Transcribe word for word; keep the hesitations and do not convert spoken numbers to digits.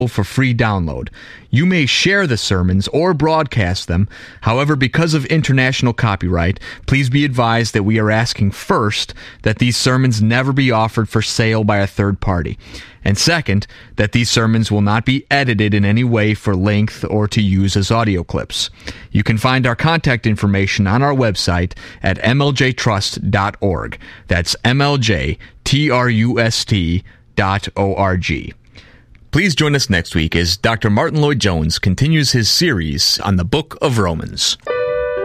for free download. You may share the sermons or broadcast them. However, because of international copyright, please be advised that we are asking first that these sermons never be offered for sale by a third party. And second, that these sermons will not be edited in any way for length or to use as audio clips. You can find our contact information on our website at m l j trust dot org. That's M L J T R U S T dot O R G. Please join us next week as Doctor Martin Lloyd-Jones continues his series on the Book of Romans.